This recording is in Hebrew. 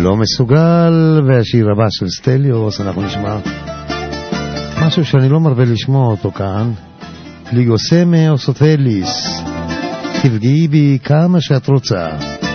לא מסוגל, והשיר הבא של סטליוס, אנחנו נשמע משהו שאני לא מרבה לשמוע אותו כאן, ליגוסמה או סוטליס, תפגעי בי כמה שאת רוצה.